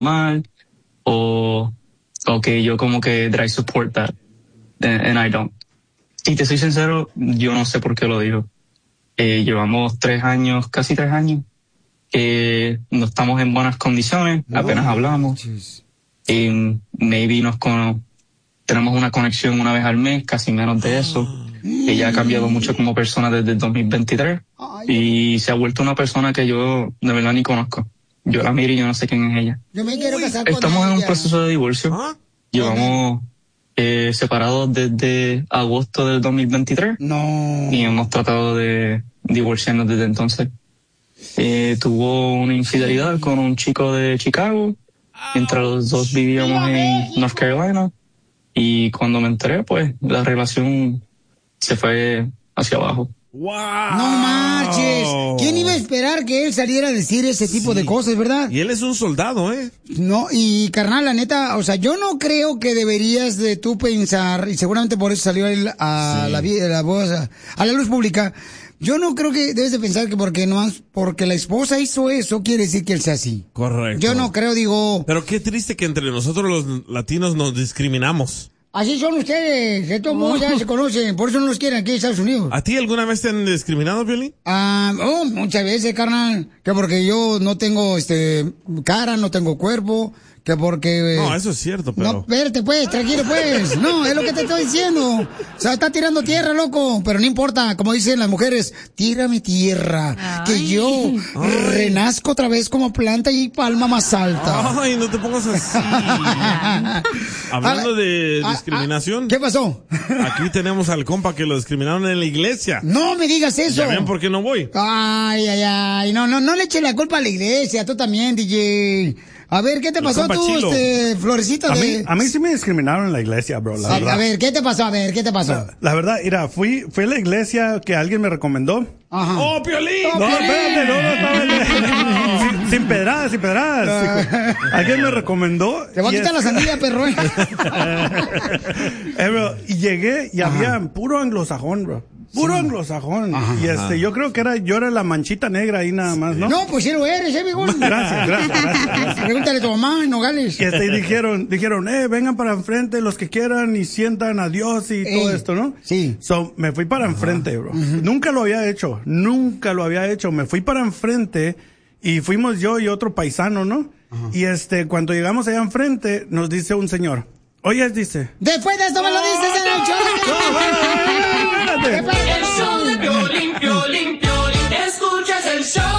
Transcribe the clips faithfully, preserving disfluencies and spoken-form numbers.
mal, o, o que yo como que that I support that, and I don't. Y te soy sincero, yo no sé por qué lo digo. Eh, llevamos tres años, casi tres años, que no estamos en buenas condiciones, no, apenas hablamos. Y maybe nos con, tenemos una conexión una vez al mes, casi menos de eso. Ella ha cambiado mucho como persona desde el dos mil veintitrés y se ha vuelto una persona que yo de verdad ni conozco. Yo la miro y yo no sé quién es ella. Yo me quiero casar con Estamos ella. En un proceso de divorcio. ¿Ah? Llevamos eh, separados desde agosto del dos mil veintitrés. No. Y hemos tratado de divorciarnos desde entonces. Eh, tuvo una infidelidad con un chico de Chicago. Mientras los dos vivíamos en North Carolina. Y cuando me enteré, pues, la relación se fue hacia abajo. ¡Wow! ¡No marches! ¿Quién iba a esperar que él saliera a decir ese tipo sí. de cosas, verdad? Y él es un soldado, ¿eh? No, y carnal, la neta, o sea, yo no creo que deberías de tú pensar, y seguramente por eso salió él a, sí. la, la voz, a, a la luz pública, yo no creo que debes de pensar que porque no porque la esposa hizo eso, quiere decir que él sea así. Correcto. Yo no creo, digo... Pero qué triste que entre nosotros los latinos nos discriminamos. Así son ustedes, de todos modos ya se conocen, por eso no los quieren aquí en Estados Unidos. ¿A ti alguna vez te han discriminado, Piolín? Ah, oh, muchas veces, carnal, que porque yo no tengo este cara, no tengo cuerpo, que porque... Eh, no, eso es cierto, pero... No, espérate pues, tranquilo pues, no, es lo que te estoy diciendo. O sea, está tirando tierra, loco, pero no importa, como dicen las mujeres, tírame tierra, ay. Que yo ay. renazco otra vez como planta y palma más alta. Ay, no te pongas así. Hablando de discriminación. ¿Qué pasó? Aquí tenemos al compa que lo discriminaron en la iglesia. No me digas eso. ¿Ya ven por qué no voy? Ay, ay, ay, no, no, no le eches la culpa a la iglesia, tú también, D J. A ver, ¿qué te pasó tú, este, Florecita? A de... mí, a mí sí me discriminaron en la iglesia, bro, la a, verdad. A ver, ¿qué te pasó? A ver, ¿qué te pasó? La, la verdad, mira, fui, fui a la iglesia que alguien me recomendó. Ajá. ¡Oh, Piolín! No, ¡Oh, espérate, no, no, estaba sin, sin pedradas, sin pedradas. Uh, alguien me recomendó. Te voy a quitar es... la sandía, perro. eh, bro, y llegué y Ajá. había puro anglosajón, bro. Puro sí. anglosajón. Ajá, y este, ajá. yo creo que era, yo era la manchita negra ahí nada más, ¿no? No, pues sí lo eres, eh, amigo. Gracias, gracias, gracias, gracias. Pregúntale a tu mamá en Nogales. Y este, y dijeron, dijeron, eh, vengan para enfrente los que quieran y sientan a Dios y Ey, todo esto, ¿no? Sí. So, me fui para ajá. enfrente, bro. Uh-huh. Nunca lo había hecho, nunca lo había hecho. Me fui para enfrente y fuimos yo y otro paisano, ¿no? Ajá. Y este, cuando llegamos allá enfrente, nos dice un señor, oye, dice. Después de esto me lo dices en el show. El show de Piolín, Piolín, Piolín. Escuchas el show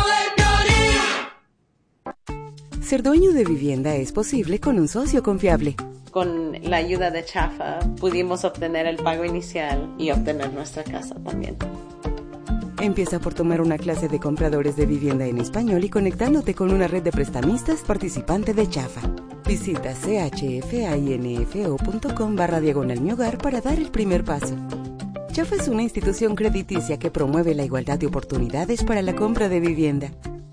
de Piolín. Ser dueño de vivienda es posible con un socio confiable. Con la ayuda de Chafa pudimos obtener el pago inicial y obtener nuestra casa también. Empieza por tomar una clase de compradores de vivienda en español y conectándote con una red de prestamistas participante de Chafa. Visita chfainfo.com barra diagonal mi hogar para dar el primer paso. Chafa es una institución crediticia que promueve la igualdad de oportunidades para la compra de vivienda.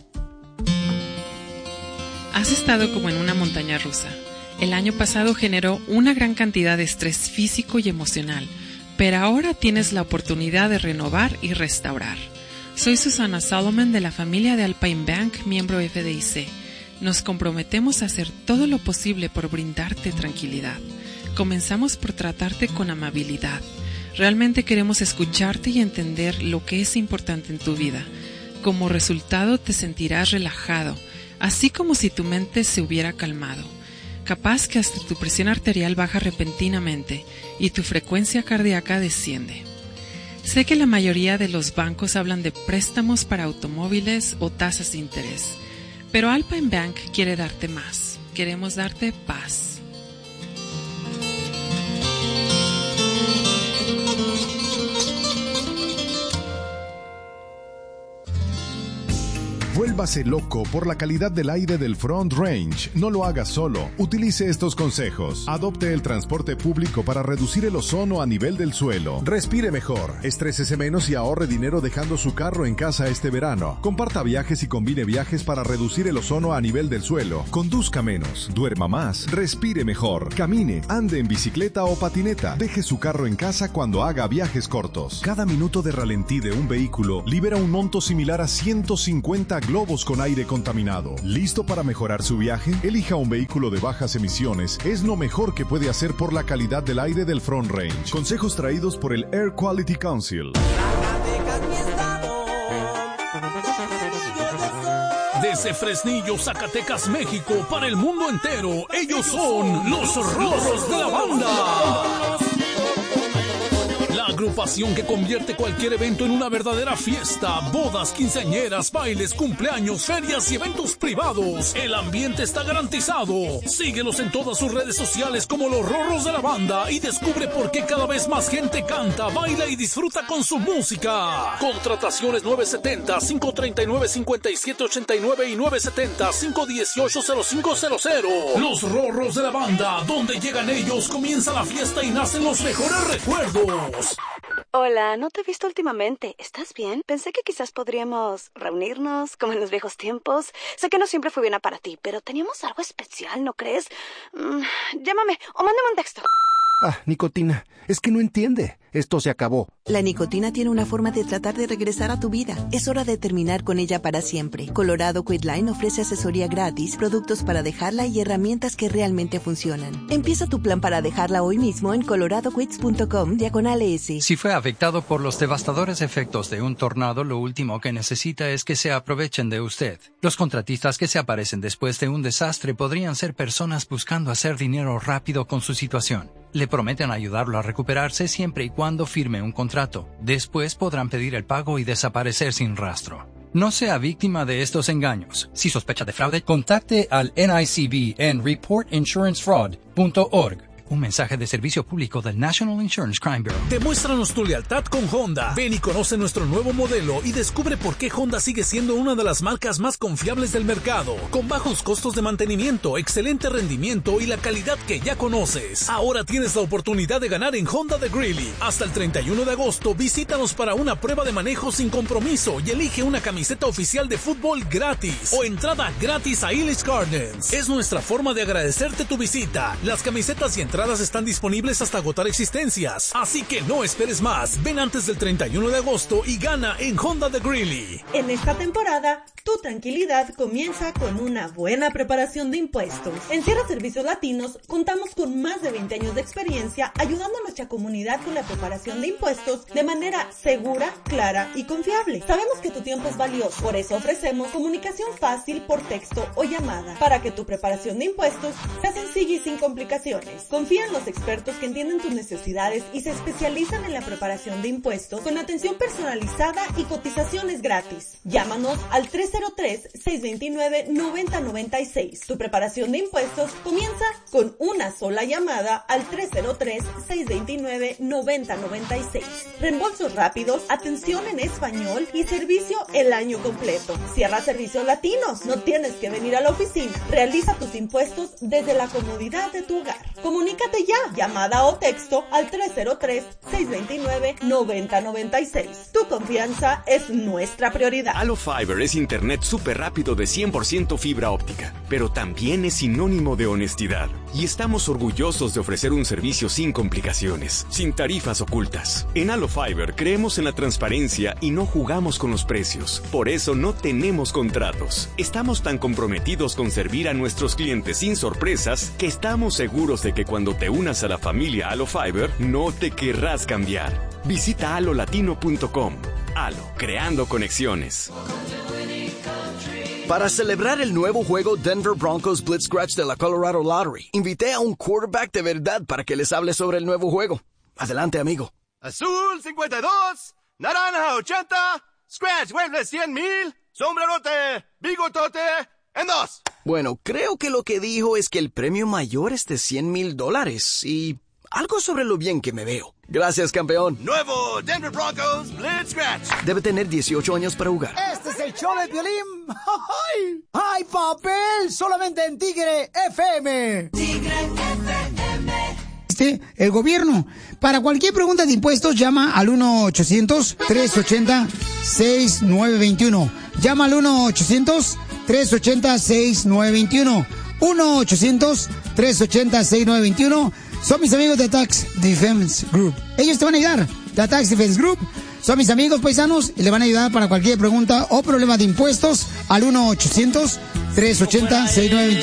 Has estado como en una montaña rusa. El año pasado generó una gran cantidad de estrés físico y emocional, pero ahora tienes la oportunidad de renovar y restaurar. Soy Susana Solomon de la familia de Alpine Bank, miembro F D I C. Nos comprometemos a hacer todo lo posible por brindarte tranquilidad. Comenzamos por tratarte con amabilidad. Realmente queremos escucharte y entender lo que es importante en tu vida. Como resultado te sentirás relajado, así como si tu mente se hubiera calmado. Capaz que hasta tu presión arterial baja repentinamente y tu frecuencia cardíaca desciende. Sé que la mayoría de los bancos hablan de préstamos para automóviles o tasas de interés, pero Alpine Bank quiere darte más. Queremos darte paz. Vuélvase loco por la calidad del aire del Front Range. No lo haga solo. Utilice estos consejos. Adopte el transporte público para reducir el ozono a nivel del suelo. Respire mejor. Estrésese menos y ahorre dinero dejando su carro en casa este verano. Comparta viajes y combine viajes para reducir el ozono a nivel del suelo. Conduzca menos. Duerma más. Respire mejor. Camine. Ande en bicicleta o patineta. Deje su carro en casa cuando haga viajes cortos. Cada minuto de ralentí de un vehículo libera un monto similar a ciento cincuenta globos nuevos con aire contaminado. ¿Listo para mejorar su viaje? Elija un vehículo de bajas emisiones. Es lo mejor que puede hacer por la calidad del aire del Front Range. Consejos traídos por el Air Quality Council. Desde Fresnillo, Zacatecas, México, para el mundo entero, ellos son los Rorros de la Banda. La agrupación que convierte cualquier evento en una verdadera fiesta. Bodas, quinceañeras, bailes, cumpleaños, ferias y eventos privados. El ambiente está garantizado. Síguelos en todas sus redes sociales como los Rorros de la Banda y descubre por qué cada vez más gente canta, baila y disfruta con su música. Contrataciones nueve setenta, cinco treinta y nueve, cincuenta y siete ochenta y nueve y nueve setenta, cinco dieciocho, cero cinco cero cero. Los Rorros de la Banda, donde llegan ellos, comienza la fiesta y nacen los mejores recuerdos. Hola, no te he visto últimamente. ¿Estás bien? Pensé que quizás podríamos reunirnos como en los viejos tiempos. Sé que no siempre fue buena para ti, pero teníamos algo especial, ¿no crees? Mm, llámame o mándame un texto. Ah, nicotina, es que no entiende. Esto se acabó. La nicotina tiene una forma de tratar de regresar a tu vida. Es hora de terminar con ella para siempre. Colorado Quitline ofrece asesoría gratis, productos para dejarla y herramientas que realmente funcionan. Empieza tu plan para dejarla hoy mismo en colorado quits punto com diagonal S. Si fue afectado por los devastadores efectos de un tornado, lo último que necesita es que se aprovechen de usted. Los contratistas que se aparecen después de un desastre podrían ser personas buscando hacer dinero rápido con su situación. Le prometen ayudarlo a recuperarse siempre y cuando firme un contrato. Después podrán pedir el pago y desaparecer sin rastro. No sea víctima de estos engaños. Si sospecha de fraude, contacte al N I C B en report insurance fraud punto org. Un mensaje de servicio público del National Insurance Crime Bureau. Demuéstranos tu lealtad con Honda. Ven y conoce nuestro nuevo modelo y descubre por qué Honda sigue siendo una de las marcas más confiables del mercado. Con bajos costos de mantenimiento, excelente rendimiento y la calidad que ya conoces. Ahora tienes la oportunidad de ganar en Honda de Greeley. Hasta el treinta y uno de agosto, visítanos para una prueba de manejo sin compromiso y elige una camiseta oficial de fútbol gratis o entrada gratis a Ellis Gardens. Es nuestra forma de agradecerte tu visita. Las camisetas y entradas están disponibles hasta agotar existencias. Así que no esperes más. Ven antes del treinta y uno de agosto y gana en Honda de Greeley. En esta temporada, tu tranquilidad comienza con una buena preparación de impuestos. En Sierra Servicios Latinos contamos con más de veinte años de experiencia ayudando a nuestra comunidad con la preparación de impuestos de manera segura, clara y confiable. Sabemos que tu tiempo es valioso, por eso ofrecemos comunicación fácil por texto o llamada para que tu preparación de impuestos sea sencilla y sin complicaciones. Confía en los expertos que entienden tus necesidades y se especializan en la preparación de impuestos con atención personalizada y cotizaciones gratis. Llámanos al tres cero tres, seis dos nueve, nueve cero nueve seis. Tu preparación de impuestos comienza con una sola llamada al tres cero tres, seis dos nueve, nueve cero nueve seis. Reembolsos rápidos, atención en español y servicio el año completo. Sierra Servicios Latinos. No tienes que venir a la oficina. Realiza tus impuestos desde la comodidad de tu hogar. Comunícate ya, llamada o texto al tres cero tres, seis dos nueve, nueve cero nueve seis. Tu confianza es nuestra prioridad. Allo Fiber es internet súper rápido de cien por ciento fibra óptica, pero también es sinónimo de honestidad. Y estamos orgullosos de ofrecer un servicio sin complicaciones, sin tarifas ocultas. En Allo Fiber creemos en la transparencia y no jugamos con los precios. Por eso no tenemos contratos. Estamos tan comprometidos con servir a nuestros clientes sin sorpresas que estamos seguros de que cuando te unas a la familia Allo Fiber, no te querrás cambiar. Visita alo latino punto com. Alo, creando conexiones. Para celebrar el nuevo juego Denver Broncos Blitz Scratch de la Colorado Lottery, invité a un quarterback de verdad para que les hable sobre el nuevo juego. Adelante, amigo. Azul cincuenta y dos, naranja ochenta, Scratch vuelve cien mil, sombrerote, bigotote, en dos. Bueno, creo que lo que dijo es que el premio mayor es de cien mil dólares y algo sobre lo bien que me veo. Gracias, campeón. Nuevo Denver Broncos Blitz Scratch. Debe tener dieciocho años para jugar. Este es el show de Piolín. ¡Ay! ¡Ay, papel! Solamente en Tigre F M. Tigre F M. Este, el gobierno. Para cualquier pregunta de impuestos, llama al uno ochocientos, tres ochenta, seis nueve dos uno. Llama al uno ochocientos, tres ochenta, seis nueve dos uno. uno ochocientos, tres ochenta, seis nueve dos uno. Son mis amigos de Tax Defense Group. Ellos te van a ayudar. La Tax Defense Group Son mis amigos paisanos y le van a ayudar para cualquier pregunta o problema de impuestos al uno ochocientos, tres ochenta, sesenta y nueve veintiuno.